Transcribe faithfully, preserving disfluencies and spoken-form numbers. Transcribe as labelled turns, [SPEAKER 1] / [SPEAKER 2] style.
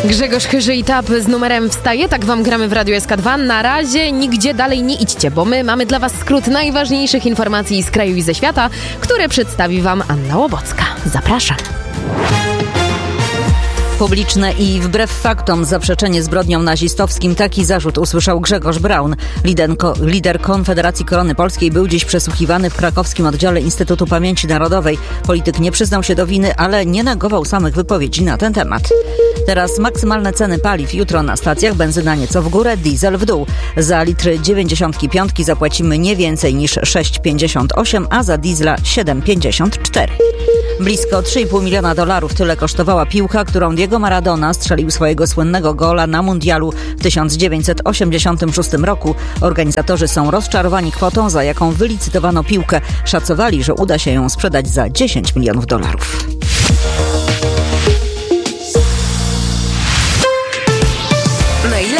[SPEAKER 1] Grzegorz Chyży i Tap z numerem wstaje, tak wam gramy w Radiu S K dwa. Na razie nigdzie dalej nie idźcie, bo my mamy dla was skrót najważniejszych informacji z kraju i ze świata, które przedstawi wam Anna Łobocka. Zapraszam.
[SPEAKER 2] Publiczne i wbrew faktom zaprzeczenie zbrodniom nazistowskim. Taki zarzut usłyszał Grzegorz Braun. Lider, ko, lider Konfederacji Korony Polskiej był dziś przesłuchiwany w krakowskim oddziale Instytutu Pamięci Narodowej. Polityk nie przyznał się do winy, ale nie negował samych wypowiedzi na ten temat. Teraz maksymalne ceny paliw. Jutro na stacjach benzyna nieco w górę, diesel w dół. Za litry dziewięćdziesiątki piątki zapłacimy nie więcej niż sześć pięćdziesiąt osiem, a za diesla siedem pięćdziesiąt cztery. Blisko trzy i pół miliona dolarów tyle kosztowała piłka, którą Diego Maradona strzelił swojego słynnego gola na mundialu w tysiąc dziewięćset osiemdziesiątym szóstym roku. Organizatorzy są rozczarowani kwotą, za jaką wylicytowano piłkę. Szacowali, że uda się ją sprzedać za dziesięć milionów dolarów.